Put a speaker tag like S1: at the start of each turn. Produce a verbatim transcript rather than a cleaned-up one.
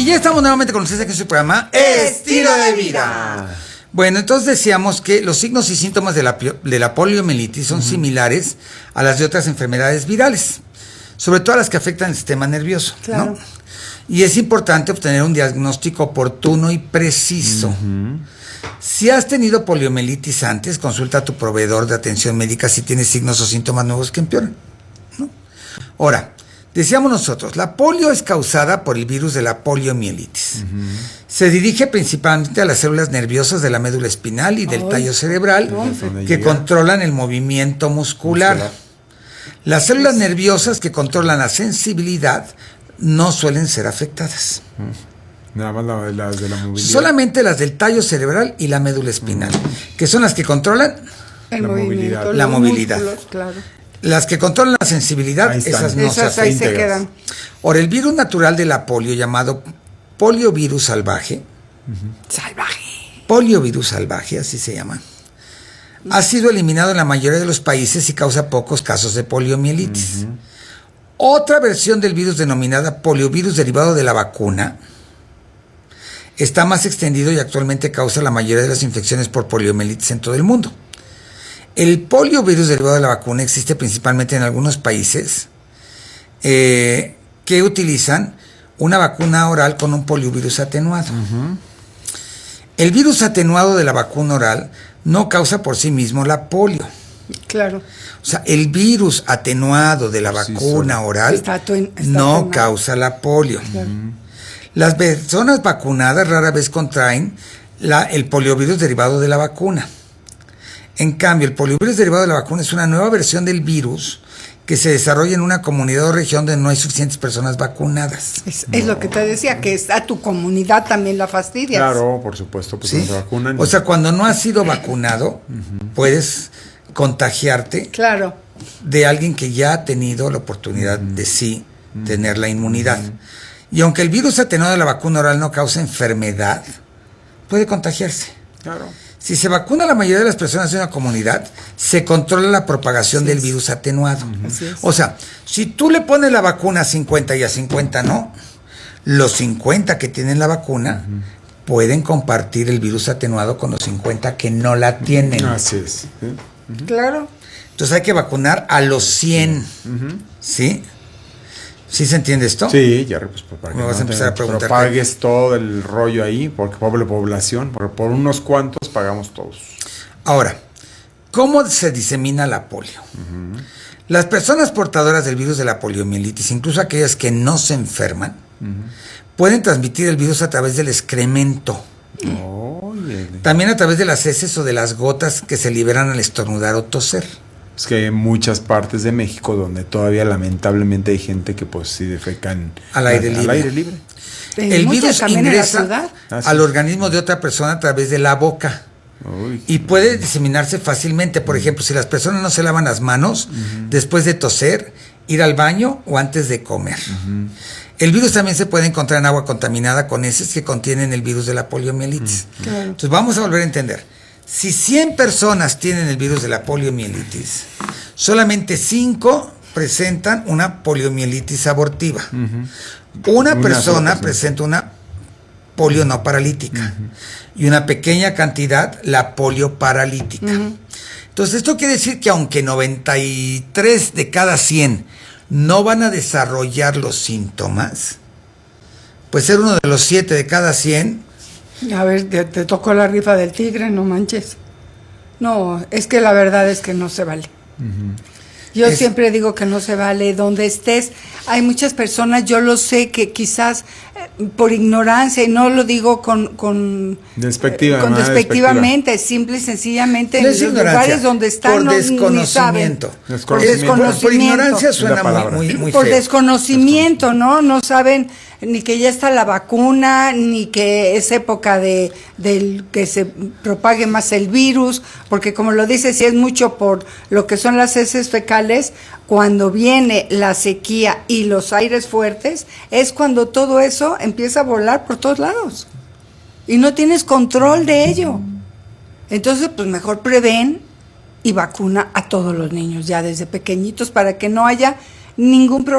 S1: ya estamos nuevamente con ustedes aquí en su programa
S2: Estilo de Vida.
S1: Bueno, entonces decíamos que los signos y síntomas de la, de la poliomielitis son uh-huh. similares a las de otras enfermedades virales, sobre todo a las que afectan el sistema nervioso, claro. ¿no? Y es importante obtener un diagnóstico oportuno y preciso. Uh-huh. Si has tenido poliomielitis antes, consulta a tu proveedor de atención médica si tienes signos o síntomas nuevos que empeoran, ¿no? Ahora, decíamos nosotros, la polio es causada por el virus de la poliomielitis. Uh-huh. Se dirige principalmente a las células nerviosas de la médula espinal y del Ay, tallo cerebral no, que controlan el movimiento muscular. muscular. Las células sí. nerviosas que controlan la sensibilidad no suelen ser afectadas.
S2: Uh-huh. Nada más las la, de la movilidad.
S1: Solamente las del tallo cerebral y la médula espinal, uh-huh. que son las que controlan
S3: el
S1: la
S3: movilidad.
S1: La movilidad.
S3: Músculos, claro.
S1: Las que controlan la sensibilidad, esas no
S3: esas
S1: se
S3: ahí se quedan.
S1: Ahora, el virus natural de la polio, llamado poliovirus salvaje,
S3: uh-huh. salvaje,
S1: poliovirus salvaje, así se llama, uh-huh. ha sido eliminado en la mayoría de los países y causa pocos casos de poliomielitis. Uh-huh. Otra versión del virus denominada poliovirus derivado de la vacuna está más extendido y actualmente causa la mayoría de las infecciones por poliomielitis en todo el mundo. El poliovirus derivado de la vacuna existe principalmente en algunos países eh, que utilizan una vacuna oral con un poliovirus atenuado. Uh-huh. El virus atenuado de la vacuna oral no causa por sí mismo la polio.
S3: Claro.
S1: O sea, el virus atenuado de la vacuna sí, oral
S3: está atuen- está
S1: no
S3: atenuado.
S1: causa la polio.
S3: Claro.
S1: Uh-huh. Las personas vacunadas rara vez contraen la, el poliovirus derivado de la vacuna. En cambio, el poliovirus derivado de la vacuna es una nueva versión del virus que se desarrolla en una comunidad o región donde no hay suficientes personas vacunadas.
S3: Es, es no. lo que te decía, que a tu comunidad también la fastidias.
S2: Claro, por supuesto, pues
S1: ¿sí?
S2: no se vacunan.
S1: O sea, cuando no has sido vacunado, uh-huh. puedes contagiarte
S3: claro.
S1: de alguien que ya ha tenido la oportunidad uh-huh. de sí uh-huh. tener la inmunidad. Uh-huh. Y aunque el virus atenuado de la vacuna oral no causa enfermedad, puede contagiarse.
S2: Claro.
S1: Si se vacuna a la mayoría de las personas de una comunidad, se controla la propagación
S3: Así
S1: del
S3: es.
S1: virus atenuado.
S3: Uh-huh.
S1: O sea, si tú le pones la vacuna a cincuenta y a cincuenta no, los cincuenta que tienen la vacuna uh-huh. pueden compartir el virus atenuado con los cincuenta que no la tienen.
S2: Así es. ¿Sí?
S3: Uh-huh. Claro.
S1: Entonces hay que vacunar a los cien. Uh-huh. ¿Sí? ¿Sí se entiende esto?
S2: Sí, ya pues para que
S1: me vas
S2: no
S1: a empezar
S2: te
S1: a preguntar.
S2: Propagues todo el rollo ahí, porque pobre población, porque por unos cuantos pagamos todos.
S1: Ahora, ¿cómo se disemina la polio? Uh-huh. Las personas portadoras del virus de la poliomielitis, incluso aquellas que no se enferman, uh-huh. pueden transmitir el virus a través del excremento.
S2: Oh,
S1: también a través de las heces o de las gotas que se liberan al estornudar o toser.
S2: Es que hay muchas partes de México donde todavía lamentablemente hay gente que pues sí defecan
S1: al aire
S2: al,
S1: libre.
S2: Al aire libre.
S1: El virus ingresa ah, sí. al organismo de otra persona a través de la boca. Uy, y puede diseminarse fácilmente. Por ejemplo, si las personas no se lavan las manos uh-huh. después de toser, ir al baño o antes de comer. Uh-huh. El virus también se puede encontrar en agua contaminada con heces que contienen el virus de la poliomielitis. Uh-huh. Claro. Entonces vamos a volver a entender. Si cien personas tienen el virus de la poliomielitis, solamente cinco presentan una poliomielitis abortiva. Uh-huh. Una, una persona presenta una polio no paralítica uh-huh. y una pequeña cantidad la polio paralítica. Uh-huh. Entonces esto quiere decir que aunque noventa y tres de cada cien no van a desarrollar los síntomas, pues ser uno de los siete de cada cien.
S3: A ver, te, te tocó la rifa del tigre, no manches. No, es que la verdad es que no se vale. Uh-huh. Yo es, siempre digo que no se vale. Donde estés, hay muchas personas, yo lo sé, que quizás eh, por ignorancia, y no lo digo con con,
S2: Despectiva,
S3: eh, con despectivamente, despectiva. Simple y sencillamente
S1: no
S3: en los lugares donde están
S1: por
S3: no,
S1: desconocimiento.
S3: Ni saben.
S2: Desconocimiento.
S3: Por desconocimiento.
S1: Por, por ignorancia suena muy, muy, muy
S3: Por
S1: feo.
S3: desconocimiento, ¿no? No saben ni que ya está la vacuna, ni que es época de del que se propague más el virus, porque como lo dice, si es mucho por lo que son las heces fecales, cuando viene la sequía y los aires fuertes, es cuando todo eso empieza a volar por todos lados y no tienes control de ello. Entonces, pues mejor prevén y vacuna a todos los niños ya desde pequeñitos para que no haya ningún problema.